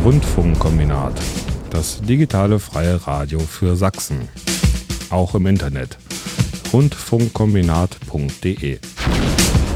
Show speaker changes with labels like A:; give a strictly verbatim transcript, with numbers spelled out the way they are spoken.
A: Rundfunkkombinat, das digitale freie Radio für Sachsen. Auch im Internet. rundfunkkombinat punkt de